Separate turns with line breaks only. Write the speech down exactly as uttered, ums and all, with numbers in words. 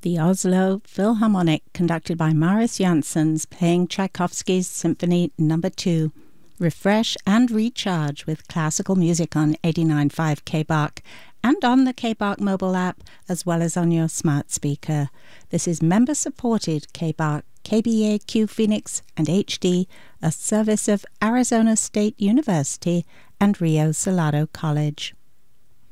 The Oslo Philharmonic, conducted by Marius Janssens, playing Tchaikovsky's Symphony Number two. Refresh and recharge with classical music on eighty-nine point five K B A C and on the K B A C mobile app, as well as on your smart speaker. This is member-supported K B A C, K B A Q Phoenix and H D, a service of Arizona State University and Rio Salado College.